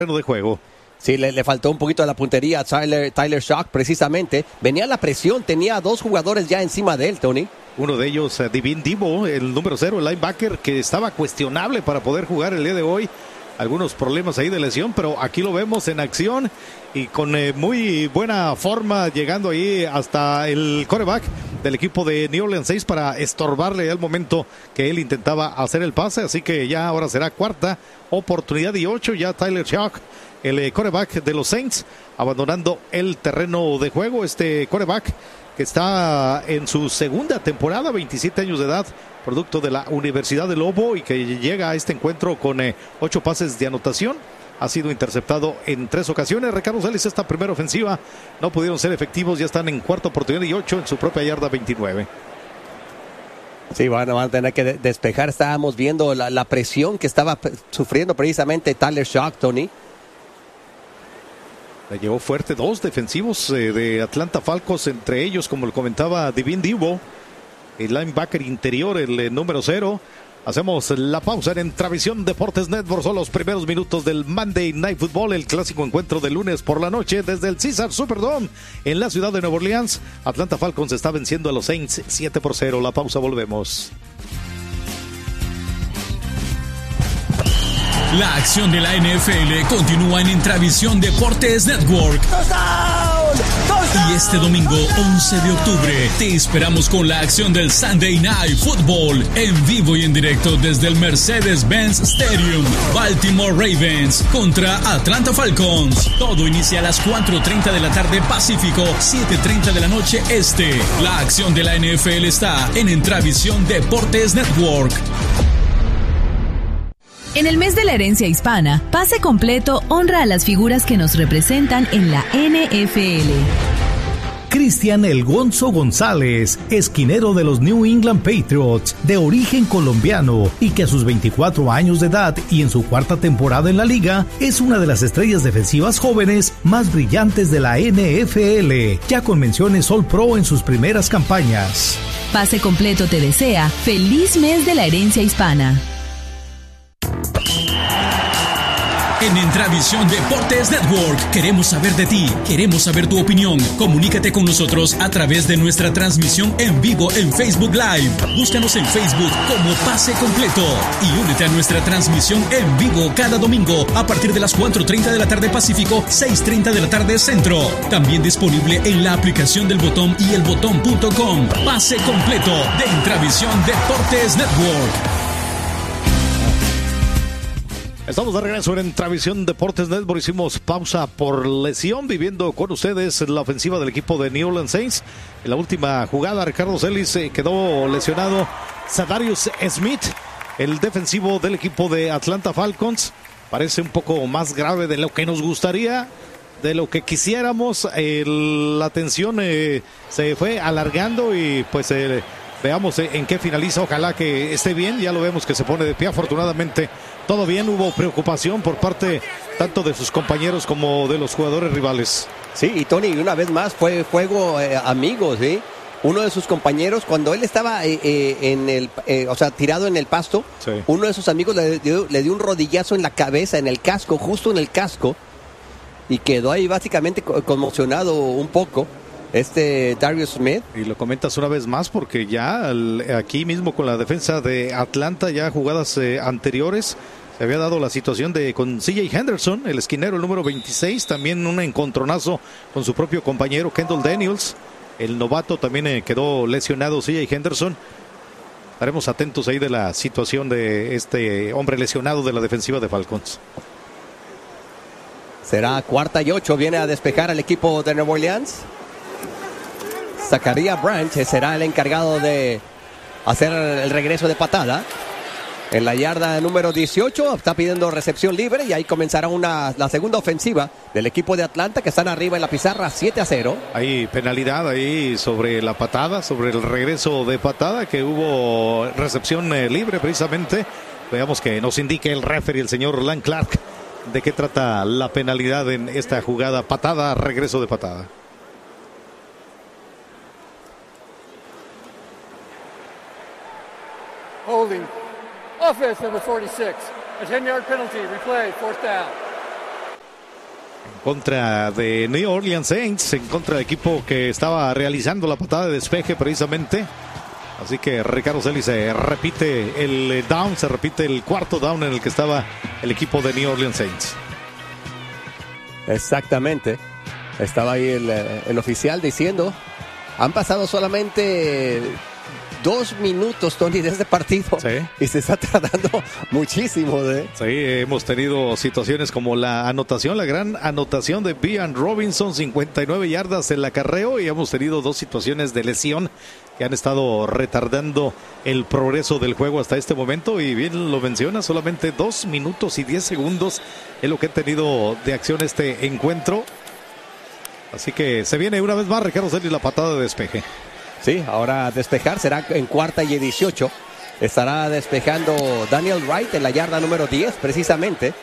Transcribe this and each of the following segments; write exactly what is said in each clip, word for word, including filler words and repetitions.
de juego. Sí, le, le faltó un poquito de la puntería a Tyler, Tyler Shock, precisamente. Venía la presión, tenía a dos jugadores ya encima de él, Tony. Uno de ellos, uh, Divin Divo, el número cero, el linebacker, que estaba cuestionable para poder jugar el día de hoy. Algunos problemas ahí de lesión, pero aquí lo vemos en acción y con eh, muy buena forma, llegando ahí hasta el quarterback del equipo de New Orleans Saints para estorbarle al momento que él intentaba hacer el pase. Así que ya ahora será cuarta oportunidad y ocho. Ya Tyler Shock, el eh, quarterback de los Saints, abandonando el terreno de juego. Este quarterback que está en su segunda temporada, veintisiete años de edad, producto de la Universidad de Lobo, y que llega a este encuentro con eh, ocho pases de anotación. Ha sido interceptado en tres ocasiones. Ricardo Celis, esta primera ofensiva no pudieron ser efectivos. Ya están en cuarta oportunidad y ocho en su propia yarda veintinueve. Sí, bueno, van a tener que de- despejar. Estábamos viendo la, la presión que estaba p- sufriendo precisamente Tyler Shock, Tony. Le llevó fuerte dos defensivos eh, de Atlanta Falcons, entre ellos, como lo comentaba Divin Divo, el linebacker interior, el eh, número cero. Hacemos la pausa en Travisión Deportes Network. Son los primeros minutos del Monday Night Football, el clásico encuentro de lunes por la noche desde el Caesars Superdome en la ciudad de Nueva Orleans. Atlanta Falcons está venciendo a los Saints siete por cero. La pausa, volvemos. La acción de la N F L continúa en Intravisión Deportes Network. Y este domingo once de octubre te esperamos con la acción del Sunday Night Football en vivo y en directo desde el Mercedes-Benz Stadium. Baltimore Ravens contra Atlanta Falcons. Todo inicia a las cuatro treinta de la tarde Pacífico, siete treinta de la noche Este. La acción de la N F L está en Intravisión Deportes Network. En el mes de la herencia hispana, Pase Completo honra a las figuras que nos representan en la N F L. Cristian El Gonzo González, esquinero de los New England Patriots, de origen colombiano y que a sus veinticuatro años de edad y en su cuarta temporada en la liga, es una de las estrellas defensivas jóvenes más brillantes de la N F L, ya con menciones All Pro en sus primeras campañas. Pase Completo te desea feliz mes de la herencia hispana. En Intravisión Deportes Network queremos saber de ti, queremos saber tu opinión. Comunícate con nosotros a través de nuestra transmisión en vivo en Facebook Live. Búscanos en Facebook como Pase Completo y únete a nuestra transmisión en vivo cada domingo a partir de las cuatro treinta de la tarde Pacífico, seis treinta de la tarde Centro. También disponible en la aplicación del Botón y el botón punto com. Pase Completo de Intravisión Deportes Network. Estamos de regreso en Travisión Deportes Network. Hicimos pausa por lesión, viviendo con ustedes la ofensiva del equipo de New Orleans Saints. En la última jugada, Ricardo Celis, eh, quedó lesionado Zadarius Smith, el defensivo del equipo de Atlanta Falcons. Parece un poco más grave de lo que nos gustaría, de lo que quisiéramos. El, la tensión eh, se fue alargando y pues eh, veamos eh, en qué finaliza. Ojalá que esté bien. Ya lo vemos que se pone de pie. Afortunadamente todo bien. Hubo preocupación por parte tanto de sus compañeros como de los jugadores rivales. Sí, y Tony, una vez más fue juego eh, amigo, ¿sí? Uno de sus compañeros, cuando él estaba eh, eh, en el, eh, o sea, tirado en el pasto, sí, uno de sus amigos le dio, le dio un rodillazo en la cabeza, en el casco, justo en el casco, y quedó ahí básicamente conmocionado un poco. Este Darius Smith. Y lo comentas una vez más porque ya el, aquí mismo con la defensa de Atlanta, ya jugadas eh, anteriores, se había dado la situación de con C J Henderson, el esquinero, el número veintiséis, también un encontronazo con su propio compañero Kendall Daniels. El novato también eh, quedó lesionado, C J Henderson. Estaremos atentos ahí de la situación de este hombre lesionado de la defensiva de Falcons. Será cuarta y ocho, viene a despejar al equipo de Nueva Orleans. Zachariah Branch será el encargado de hacer el regreso de patada. En la yarda número dieciocho está pidiendo recepción libre y ahí comenzará una, la segunda ofensiva del equipo de Atlanta, que están arriba en la pizarra siete a cero. Hay penalidad ahí sobre la patada, sobre el regreso de patada, que hubo recepción eh, libre precisamente. Veamos que nos indique el referee, el señor Lan Clark, de qué trata la penalidad en esta jugada. Patada, regreso de patada. Holding. Offense number forty-six. A ten-yard penalty. Replay. Fourth down. contra de New Orleans Saints, en contra del equipo que estaba realizando la patada de despeje precisamente. Así que Ricardo Celis se repite el down, se repite el cuarto down en el que estaba el equipo de New Orleans Saints. Exactamente. Estaba ahí el, el oficial diciendo, han pasado solamente dos minutos, Tony, de este partido. Sí. Y se está tardando muchísimo. ¿eh? Sí, hemos tenido situaciones como la anotación, la gran anotación de Bijan Robinson, cincuenta y nueve yardas en el acarreo, y hemos tenido dos situaciones de lesión que han estado retardando el progreso del juego hasta este momento. Y bien lo menciona, solamente dos minutos y diez segundos es lo que ha tenido de acción este encuentro. Así que se viene una vez más Ricardo Celis la patada de despeje. Sí, ahora despejar será en cuarta y dieciocho. Estará despejando Daniel Wright en la yarda número diez, precisamente.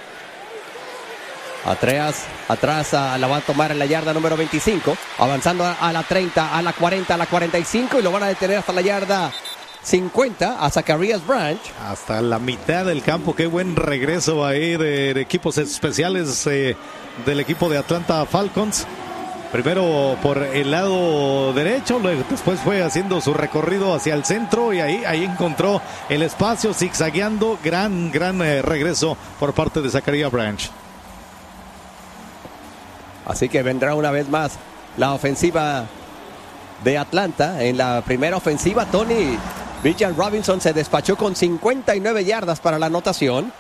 Atrás, atrás a, la va a tomar en la yarda número veinticinco. Avanzando a, a la treinta, a la cuarenta, a la cuarenta y cinco. Y lo van a detener hasta la yarda cincuenta a Zacharias Branch. Hasta la mitad del campo. Qué buen regreso ahí de, de equipos especiales eh, del equipo de Atlanta Falcons. Primero por el lado derecho, luego después fue haciendo su recorrido hacia el centro y ahí, ahí encontró el espacio zigzagueando. Gran, gran eh, regreso por parte de Zacharias Branch. Así que vendrá una vez más la ofensiva de Atlanta. En la primera ofensiva, Tony, Bijan Robinson se despachó con cincuenta y nueve yardas para la anotación.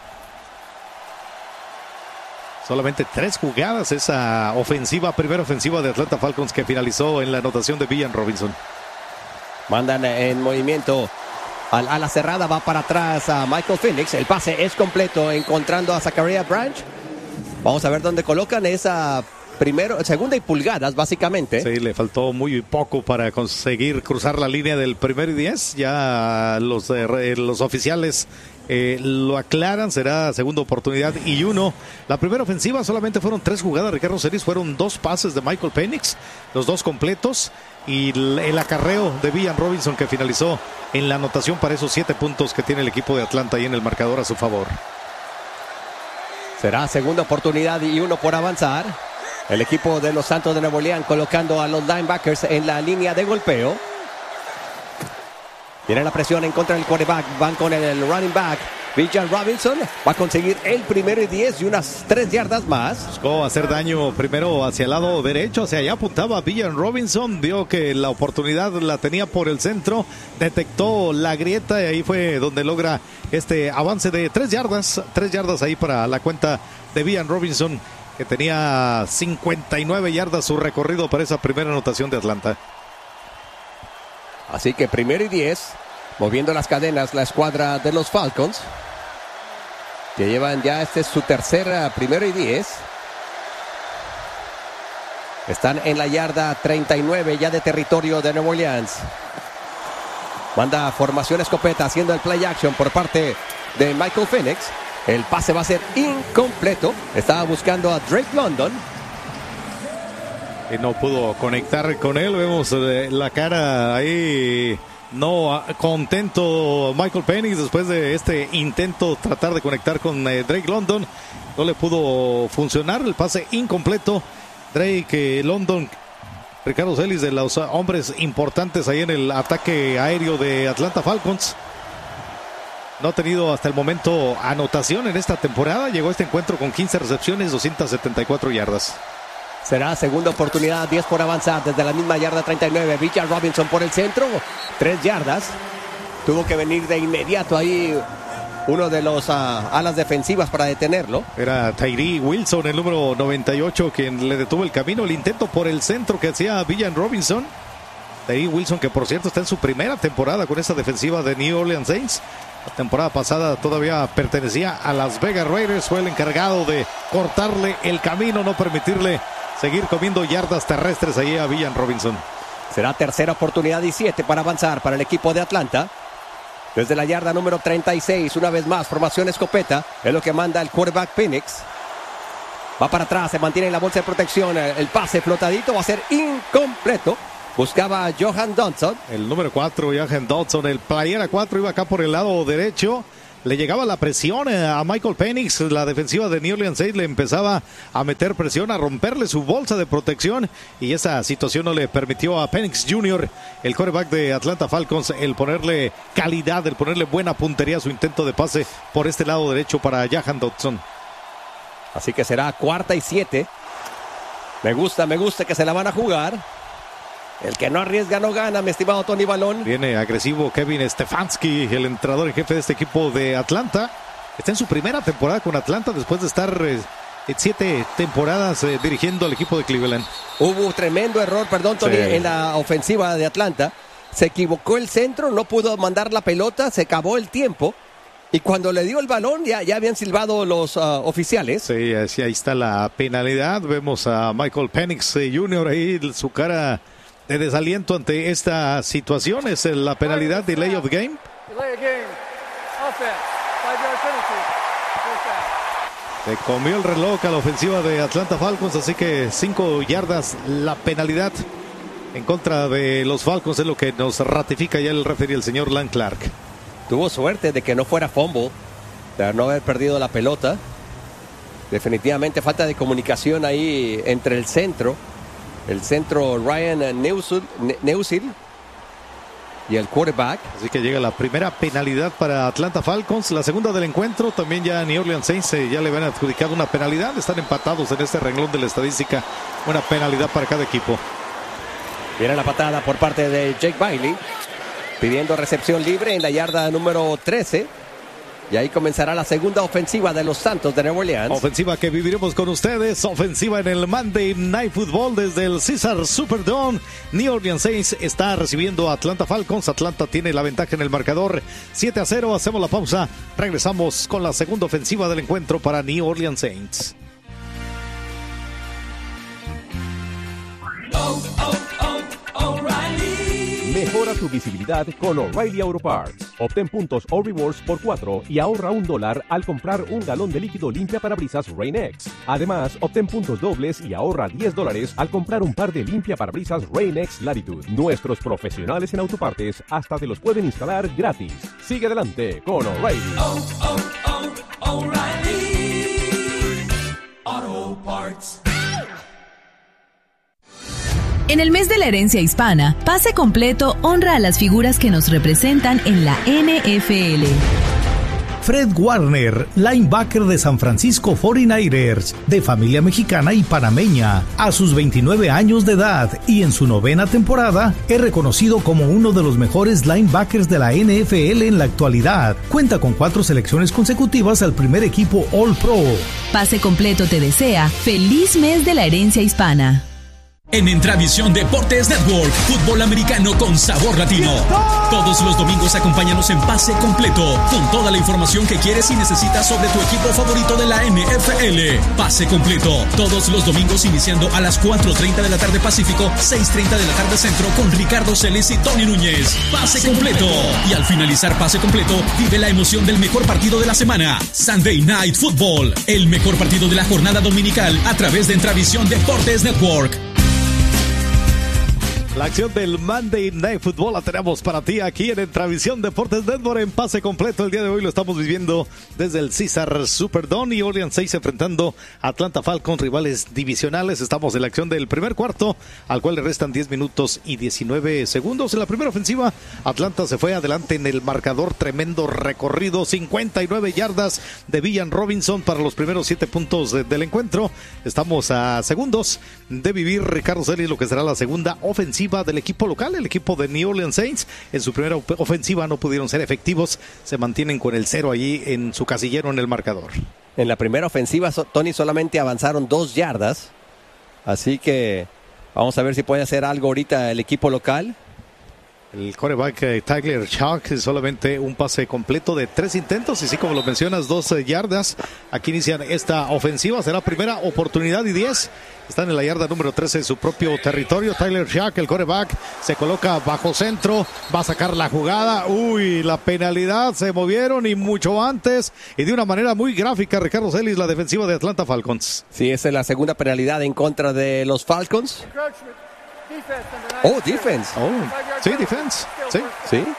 Solamente tres jugadas esa ofensiva, primera ofensiva de Atlanta Falcons que finalizó en la anotación de Bijan Robinson. Mandan en movimiento al ala cerrada, va para atrás a Michael Penix. El pase es completo, encontrando a Zacharias Branch. Vamos a ver dónde colocan esa primero, segunda y pulgadas, básicamente. Sí, le faltó muy poco para conseguir cruzar la línea del primero y diez. Ya los, eh, los oficiales eh, lo aclaran, será segunda oportunidad y uno. La primera ofensiva solamente fueron tres jugadas, Ricardo Celis, fueron dos pases de Michael Penix, los dos completos, y el, el acarreo de Bijan Robinson que finalizó en la anotación para esos siete puntos que tiene el equipo de Atlanta ahí en el marcador a su favor. Será segunda oportunidad y uno por avanzar. El equipo de los Santos de Nueva Orleans colocando a los linebackers en la línea de golpeo. Viene la presión en contra del quarterback. Van con el running back. Bijan Robinson va a conseguir el primero y diez y unas tres yardas más. Buscó hacer daño primero hacia el lado derecho. Hacia allá apuntaba Bijan Robinson. Vio que la oportunidad la tenía por el centro. Detectó la grieta y ahí fue donde logra este avance de tres yardas. Tres yardas ahí para la cuenta de Bijan Robinson, que tenía cincuenta y nueve yardas su recorrido para esa primera anotación de Atlanta. Así que primero y diez, moviendo las cadenas la escuadra de los Falcons, que llevan ya, este es su tercera primero y diez. Están en la yarda treinta y nueve ya de territorio de Nueva Orleans. Manda formación escopeta haciendo el play action por parte de Michael Penix. El pase va a ser incompleto. Estaba buscando a Drake London. Y no pudo conectar con él. Vemos eh, la cara ahí no contento Michael Penix después de este intento tratar de conectar con eh, Drake London. No le pudo funcionar. El pase incompleto. Drake eh, London, Ricardo Celis, de los hombres importantes ahí en el ataque aéreo de Atlanta Falcons. No ha tenido hasta el momento anotación en esta temporada. Llegó a este encuentro con quince recepciones, doscientas setenta y cuatro yardas. Será segunda oportunidad, diez por avanzar desde la misma yarda treinta y nueve. Bijan Robinson por el centro, tres yardas. Tuvo que venir de inmediato ahí uno de los uh, alas defensivas para detenerlo. Era Tyree Wilson, el número noventa y ocho, quien le detuvo el camino. El intento por el centro que hacía Bijan Robinson. Tyree Wilson, que por cierto está en su primera temporada con esa defensiva de New Orleans Saints. La temporada pasada todavía pertenecía a Las Vegas Raiders. Fue el encargado de cortarle el camino, no permitirle seguir comiendo yardas terrestres ahí a Bijan Robinson. Será tercera oportunidad y siete para avanzar para el equipo de Atlanta. Desde la yarda número treinta y seis, una vez más, formación escopeta. Es lo que manda el quarterback Penix. Va para atrás, se mantiene en la bolsa de protección. El pase flotadito va a ser incompleto. Buscaba a Johan Dodson. El número cuatro, Johan Dodson, el playera cuatro, iba acá por el lado derecho. le llegaba la presión a Michael Penix. La defensiva de New Orleans Saints le empezaba a meter presión, a romperle su bolsa de protección, y esa situación no le permitió a Penix junior, el quarterback de Atlanta Falcons, el ponerle calidad, el ponerle buena puntería a su intento de pase por este lado derecho para Jahan Dotson. Así que será cuarta y siete. Me gusta, me gusta que se la van a jugar. El que no arriesga no gana, mi estimado Tony Balón. Viene agresivo Kevin Stefanski, el entrenador en jefe de este equipo de Atlanta. Está en su primera temporada con Atlanta después de estar eh, siete temporadas eh, dirigiendo al equipo de Cleveland. Hubo un tremendo error, perdón, Tony, sí, en la ofensiva de Atlanta. Se equivocó el centro, no pudo mandar la pelota, se acabó el tiempo. Y cuando le dio el balón, ya, ya habían silbado los uh, oficiales. Sí, así, ahí está la penalidad. Vemos a Michael Penix eh, junior ahí, su cara de desaliento ante esta situación. Es la penalidad de delay of game. Se comió el reloj a la ofensiva de Atlanta Falcons, así que cinco yardas la penalidad en contra de los Falcons, es lo que nos ratifica ya el referee, el señor Lan Clark. Tuvo suerte de que no fuera fumble, de no haber perdido la pelota. Definitivamente falta de comunicación ahí entre el centro. El centro Ryan Neusil, Neusil y el quarterback. Así que llega la primera penalidad para Atlanta Falcons. La segunda del encuentro. También ya New Orleans Saints eh, ya le van adjudicado una penalidad. Están empatados en este renglón de la estadística. Una penalidad para cada equipo. Viene la patada por parte de Jake Bailey, pidiendo recepción libre en la yarda número trece. Y ahí comenzará la segunda ofensiva de los Santos de Nueva Orleans. Ofensiva que viviremos con ustedes. Ofensiva en el Monday Night Football desde el Caesar Superdome. New Orleans Saints está recibiendo a Atlanta Falcons. Atlanta tiene la ventaja en el marcador. siete a cero. Hacemos la pausa. Regresamos con la segunda ofensiva del encuentro para New Orleans Saints. Oh, oh, oh, O'Reilly. Mejora tu visibilidad con O'Reilly Auto Parts. Obtén puntos o rewards por cuatro y ahorra un dólar al comprar un galón de líquido limpia parabrisas Rain-X. Además, obtén puntos dobles y ahorra diez dólares al comprar un par de limpia parabrisas Rain-X Latitude. Nuestros profesionales en autopartes hasta te los pueden instalar gratis. Sigue adelante con O'Reilly. Oh, oh, oh, O'Reilly Auto Parts. En el mes de la herencia hispana, Pase Completo honra a las figuras que nos representan en la N F L. Fred Warner, linebacker de San Francisco cuarenta y nueve ers, de familia mexicana y panameña, a sus veintinueve años de edad y en su novena temporada, es reconocido como uno de los mejores linebackers de la N F L en la actualidad. Cuenta con cuatro selecciones consecutivas al primer equipo All Pro. Pase Completo te desea feliz mes de la herencia hispana. En Entravisión Deportes Network, fútbol americano con sabor latino. Todos los domingos acompáñanos en Pase Completo, con toda la información que quieres y necesitas sobre tu equipo favorito de la N F L. Pase Completo, todos los domingos iniciando a las cuatro treinta de la tarde Pacífico, seis treinta de la tarde Centro, con Ricardo Celis y Tony Núñez. Pase Completo. Y al finalizar Pase Completo, vive la emoción del mejor partido de la semana, Sunday Night Football, el mejor partido de la jornada dominical a través de Entravisión Deportes Network. La acción del Monday Night Football la tenemos para ti aquí en Entravisión Deportes Network en Pase Completo. El día de hoy lo estamos viviendo desde el Caesar Superdome. y Orleans Saints enfrentando a Atlanta Falcons, rivales divisionales. Estamos en la acción del primer cuarto, al cual le restan diez minutos y diecinueve segundos. En la primera ofensiva, Atlanta se fue adelante en el marcador. Tremendo recorrido, cincuenta y nueve yardas de Villan Robinson para los primeros siete puntos de, del encuentro. Estamos a segundos de vivir, Ricardo Celis, lo que será la segunda ofensiva del equipo local, el equipo de New Orleans Saints. En su primera ofensiva no pudieron ser efectivos, se mantienen con el cero allí en su casillero en el marcador. En la primera ofensiva, Tony, solamente avanzaron dos yardas, así que vamos a ver si puede hacer algo ahorita el equipo local. El quarterback eh, Tyler Shough, solamente un pase completo de tres intentos, y sí, como lo mencionas, dos eh, yardas. Aquí inician esta ofensiva, será primera oportunidad y diez. Están en la yarda número trece de su propio territorio. Tyler Shough, el quarterback, se coloca bajo centro, va a sacar la jugada. Uy, la penalidad, se movieron y mucho antes, y de una manera muy gráfica, Ricardo Celis, la defensiva de Atlanta Falcons. Sí, esa es la segunda penalidad en contra de los Falcons. Oh, defense. Oh, sí, defense. Sí. Sí.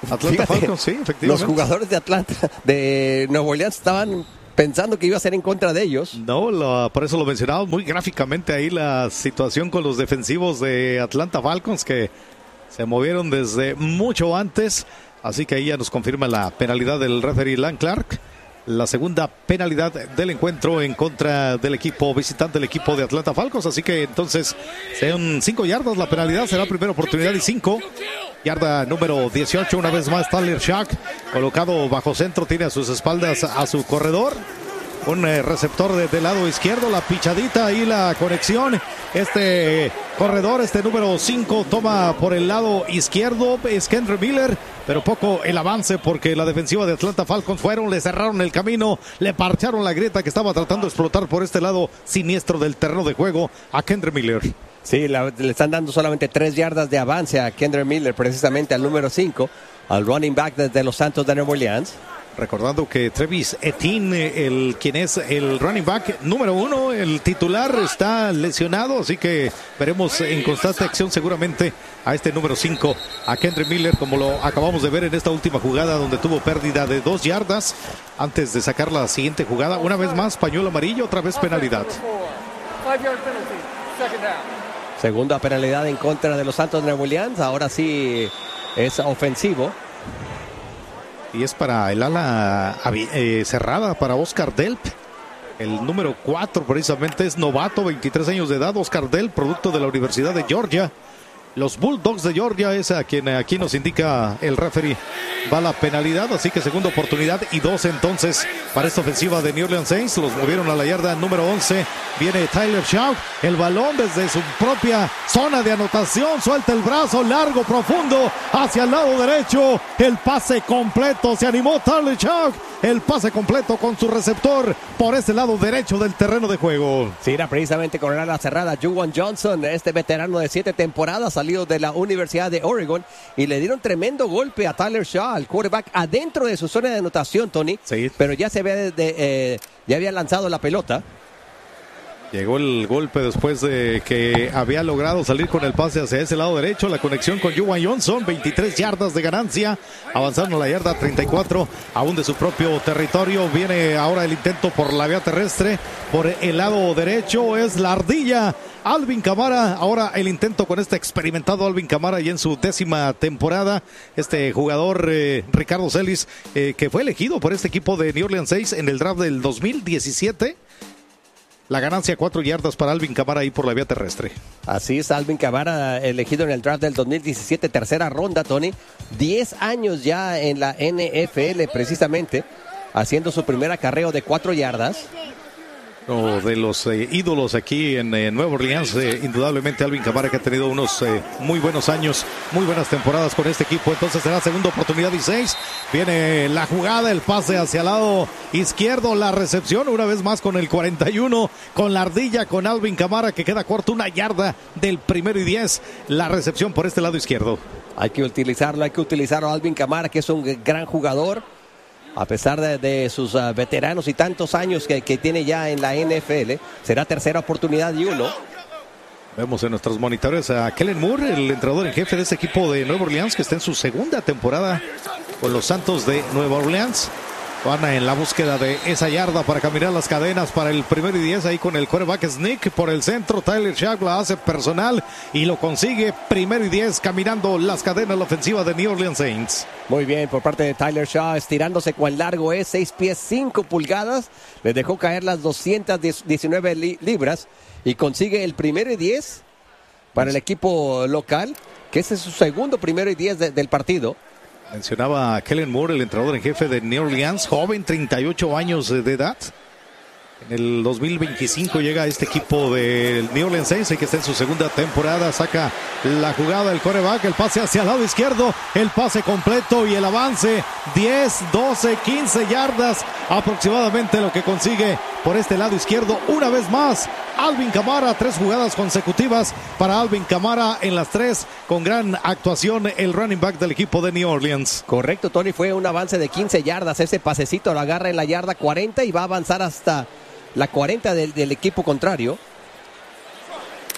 Atlanta Fíjate, Falcons, sí, efectivamente. Los jugadores de Atlanta, de Nueva Orleans, estaban pensando que iba a ser en contra de ellos. No, lo, por eso lo mencionamos muy gráficamente ahí la situación con los defensivos de Atlanta Falcons que se movieron desde mucho antes. Así que ahí ya nos confirma la penalidad del referee Lan Clark. La segunda penalidad del encuentro en contra del equipo visitante del equipo de Atlanta Falcons. Así que entonces son cinco yardas la penalidad. Será primera oportunidad y cinco. Yarda número dieciocho, una vez más Tyler Shough, colocado bajo centro, tiene a sus espaldas a su corredor. Un eh, receptor de, del lado izquierdo, la pichadita y la conexión. Este corredor, este número cinco, toma por el lado izquierdo, es Kendre Miller, pero poco el avance porque la defensiva de Atlanta Falcons fueron, le cerraron el camino, le parcharon la grieta que estaba tratando de explotar por este lado siniestro del terreno de juego a Kendre Miller. Sí, la, le están dando solamente tres yardas de avance a Kendre Miller, precisamente al número cinco, al running back de, de los Santos de Nueva Orleans. Recordando que Travis Etienne, el quien es el running back número uno, el titular, está lesionado, así que veremos en constante acción seguramente a este número cinco, a Kendre Miller, como lo acabamos de ver en esta última jugada donde tuvo pérdida de dos yardas antes de sacar la siguiente jugada. Una vez más, pañuelo amarillo, otra vez penalidad. Segunda penalidad en contra de los Santos de Nueva Orleans, ahora sí es ofensivo. Y es para el ala eh, cerrada, para Oscar Delp. El número cuatro precisamente es novato, veintitrés años de edad. Oscar Delp, producto de la Universidad de Georgia. Los Bulldogs de Georgia es a quien aquí nos indica el referee. Va la penalidad, así que segunda oportunidad y dos entonces para esta ofensiva de New Orleans Saints. Los movieron a la yarda número once. Viene Tyler Shough, el balón desde su propia zona de anotación. Suelta el brazo largo, profundo, hacia el lado derecho. El pase completo, se animó Tyler Shough. El pase completo con su receptor por este lado derecho del terreno de juego. Sí, era precisamente con el ala cerrada Juwan Johnson, este veterano de siete temporadas, salido de la Universidad de Oregon, y le dieron tremendo golpe a Tyler Shough, al quarterback, adentro de su zona de anotación, Tony. Sí. Pero ya se había, de, de, eh, ya había lanzado la pelota. Llegó el golpe después de que había logrado salir con el pase hacia ese lado derecho. La conexión con Juwan Johnson, veintitrés yardas de ganancia, avanzando a la yarda treinta y cuatro, aún de su propio territorio. Viene ahora el intento por la vía terrestre, por el lado derecho es la ardilla. Alvin Kamara, ahora el intento con este experimentado Alvin Kamara y en su décima temporada. Este jugador eh, Ricardo Celis, eh, que fue elegido por este equipo de New Orleans Saints en el draft del dos mil diecisiete. La ganancia, cuatro yardas para Alvin Kamara ahí por la vía terrestre. Así es, Alvin Kamara, elegido en el draft del dos mil diecisiete, tercera ronda, Tony. diez años ya en la N F L, precisamente, haciendo su primer acarreo de cuatro yardas. Uno de los eh, ídolos aquí en eh, Nueva Orleans, eh, indudablemente Alvin Kamara, que ha tenido unos eh, muy buenos años, muy buenas temporadas con este equipo. Entonces será segunda oportunidad y seis. Viene la jugada, el pase hacia el lado izquierdo, la recepción una vez más con el cuarenta y uno, con la ardilla, con Alvin Kamara, que queda corto, una yarda del primero y diez. La recepción por este lado izquierdo. Hay que utilizarlo, hay que utilizarlo a Alvin Kamara, que es un gran jugador. A pesar de, de sus uh, veteranos y tantos años que, que tiene ya en la N F L, será tercera oportunidad y uno. Vemos en nuestros monitores a Kellen Moore, el entrenador en jefe de este equipo de Nueva Orleans, que está en su segunda temporada con los Santos de Nueva Orleans. Van en la búsqueda de esa yarda para caminar las cadenas para el primero y diez, ahí con el quarterback sneak por el centro. Tyler Shough la hace personal y lo consigue. Primero y diez, caminando las cadenas la ofensiva de New Orleans Saints. Muy bien, por parte de Tyler Shough, estirándose cuán largo es, seis pies cinco pulgadas. Le dejó caer las doscientas diecinueve li- libras y consigue el primero y diez para el equipo local, que ese es su segundo primero y diez de, del partido. Mencionaba a Kellen Moore, el entrenador en jefe de New Orleans, joven, treinta y ocho años de edad. En el dos mil veinticinco llega este equipo del New Orleans Saints, que está en su segunda temporada. Saca la jugada, el quarterback, el pase hacia el lado izquierdo, el pase completo y el avance. diez, doce, quince yardas aproximadamente lo que consigue por este lado izquierdo. Una vez más, Alvin Kamara, tres jugadas consecutivas para Alvin Kamara en las tres, con gran actuación el running back del equipo de New Orleans. Correcto, Tony, fue un avance de quince yardas. Ese pasecito lo agarra en la yarda cuarenta y va a avanzar hasta la cuarenta del, del equipo contrario.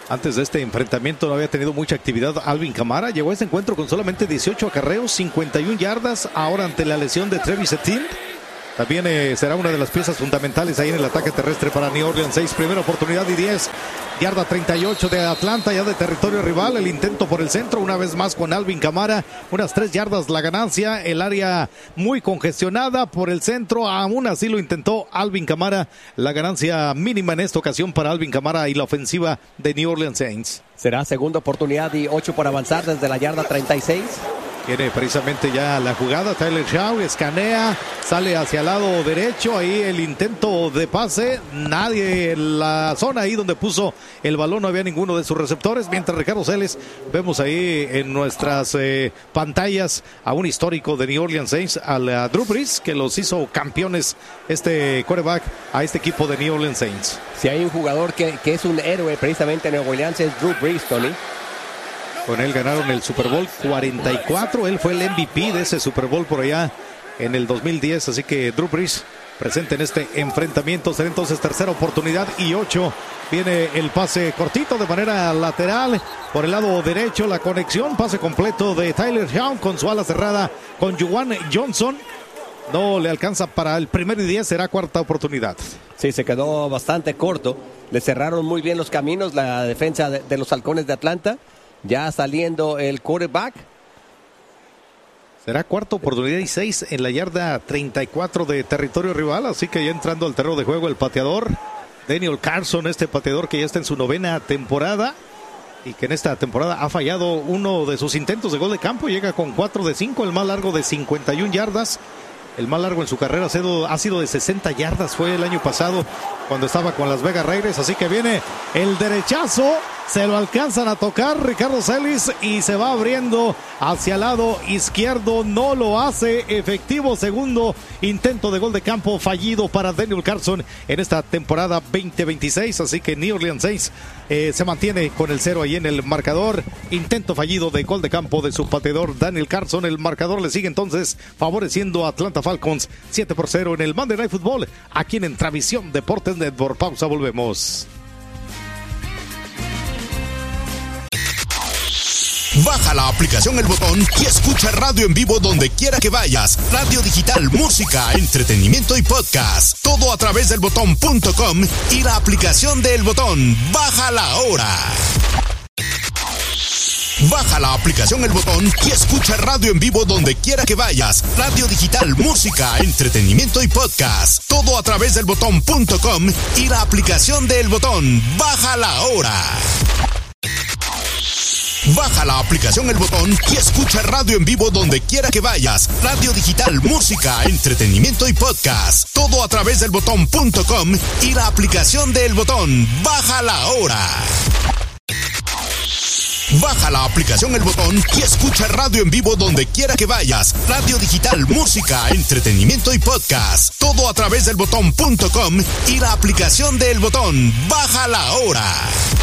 Antes de este enfrentamiento no había tenido mucha actividad Alvin Kamara. Llegó a este encuentro con solamente dieciocho acarreos, cincuenta y una yardas. Ahora ante la lesión de Travis Etienne. También eh, será una de las piezas fundamentales ahí en el ataque terrestre para New Orleans Saints. Primera oportunidad y diez. Yarda treinta y ocho de Atlanta, ya de territorio rival. El intento por el centro, una vez más con Alvin Kamara. Unas tres yardas la ganancia. El área muy congestionada por el centro. Aún así lo intentó Alvin Kamara. La ganancia mínima en esta ocasión para Alvin Kamara y la ofensiva de New Orleans Saints. Será segunda oportunidad y ocho por avanzar desde la yarda treinta y seis. Tiene precisamente ya la jugada. Tyler Shaw escanea, sale hacia el lado derecho. Ahí el intento de pase. Nadie en la zona ahí donde puso el balón. No había ninguno de sus receptores. Mientras Ricardo Celes, vemos ahí en nuestras eh, pantallas a un histórico de New Orleans Saints, al uh, Drew Brees, que los hizo campeones este quarterback a este equipo de New Orleans Saints. Si hay un jugador que, que es un héroe precisamente en Nueva Orleans, es Drew Brees, Tony. Con él ganaron el Super Bowl cuarenta y cuatro. Él fue el M V P de ese Super Bowl por allá en el dos mil diez. Así que Drew Brees presente en este enfrentamiento. Será entonces tercera oportunidad y ocho. Viene el pase cortito de manera lateral. Por el lado derecho la conexión. Pase completo de Tyler Shaw con su ala cerrada con Juwan Johnson. No le alcanza para el primer y diez. Será cuarta oportunidad. Sí, se quedó bastante corto. Le cerraron muy bien los caminos la defensa de, de los Halcones de Atlanta. Ya saliendo el quarterback. Será cuarta oportunidad y seis en la yarda treinta y cuatro de territorio rival. Así que ya entrando al terreno de juego el pateador Daniel Carlson, este pateador que ya está en su novena temporada y que en esta temporada ha fallado uno de sus intentos de gol de campo. Llega con cuatro de cinco, el más largo de cincuenta y una yardas. El más largo en su carrera ha sido, ha sido de sesenta yardas. Fue el año pasado cuando estaba con las Vegas Raiders. Así que viene el derechazo. Se lo alcanzan a tocar Ricardo Celis y se va abriendo hacia el lado izquierdo. No lo hace efectivo. Segundo intento de gol de campo fallido para Daniel Carlson en esta temporada veinte veintiséis. Así que New Orleans Saints eh, se mantiene con el cero ahí en el marcador. Intento fallido de gol de campo de su pateador Daniel Carlson. El marcador le sigue entonces favoreciendo a Atlanta Falcons siete por cero en el Monday Night Football. Aquí en Entravisión Deportes Network. Pausa, volvemos. Baja la aplicación El Botón y escucha radio en vivo donde quiera que vayas. Radio digital, música, entretenimiento y podcast. Todo a través del botón punto com y la aplicación de El Botón. Bájala ahora. Baja la aplicación El Botón y escucha radio en vivo donde quiera que vayas. Radio digital, música, entretenimiento y podcast. Todo a través del botón punto com y la aplicación de El Botón. Bájala ahora. Baja la aplicación El Botón y escucha radio en vivo donde quiera que vayas. Radio digital, música, entretenimiento y podcast. Todo a través del botón punto com y la aplicación de El Botón. Bájala ahora. Baja la aplicación El Botón y escucha radio en vivo donde quiera que vayas. Radio digital, música, entretenimiento y podcast. Todo a través del botón punto com y la aplicación de El Botón. Bájala ahora.